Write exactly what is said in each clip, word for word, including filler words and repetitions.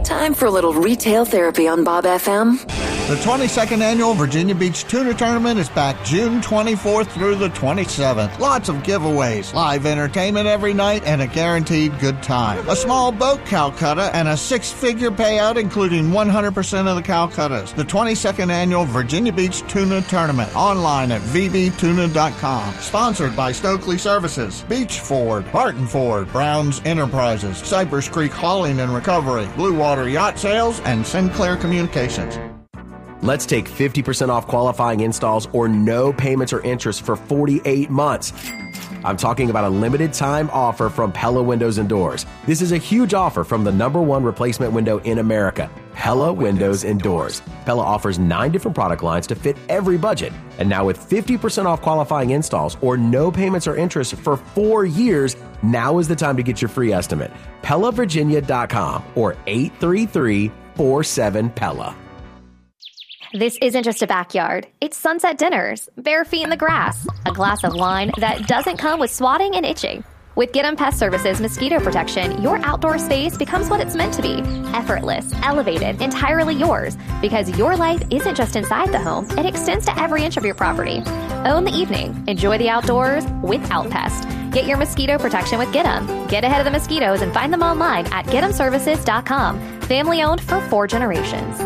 Time for a little retail therapy on Bob F M. The twenty-second Annual Virginia Beach Tuna Tournament is back June twenty-fourth through the twenty-seventh. Lots of giveaways, live entertainment every night, and a guaranteed good time. A small boat Calcutta and a six-figure payout, including one hundred percent of the Calcuttas. The twenty-second Annual Virginia Beach Tuna Tournament, online at v b tuna dot com. Sponsored by Stokely Services, Beach Ford, Barton Ford, Browns Enterprises, Cypress Creek Hauling and Recovery, Blue Water Yacht Sales, and Sinclair Communications. Let's take fifty percent off qualifying installs or no payments or interest for forty-eight months. I'm talking about a limited time offer from Pella Windows and Doors. This is a huge offer from the number one replacement window in America, Pella Windows and Doors. Pella offers nine different product lines to fit every budget. And now with fifty percent off qualifying installs or no payments or interest for four years, now is the time to get your free estimate. Pella Virginia dot com or eight three three, four seven, Pella. This isn't just a backyard. It's sunset dinners, bare feet in the grass, a glass of wine that doesn't come with swatting and itching. With Get 'em Pest Services Mosquito Protection, your outdoor space becomes what it's meant to be. Effortless, elevated, entirely yours. Because your life isn't just inside the home, it extends to every inch of your property. Own the evening. Enjoy the outdoors without pest. Get your mosquito protection with Get 'em. Get ahead of the mosquitoes and find them online at get em services dot com. Family owned for four generations.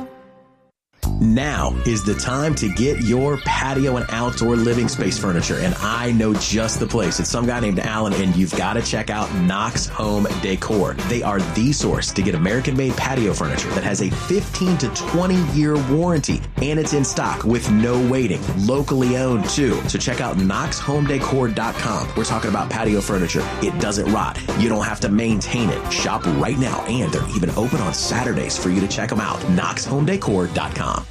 Now is the time to get your patio and outdoor living space furniture, and I know just the place. It's some guy named Alan, and you've got to check out Knox Home Decor. They are the source to get American-made patio furniture that has a fifteen to twenty year warranty, and it's in stock with no waiting. Locally owned, too. So check out knox home decor dot com. We're talking about patio furniture. It doesn't rot. You don't have to maintain it. Shop right now, and they're even open on Saturdays for you to check them out. knox home decor dot com.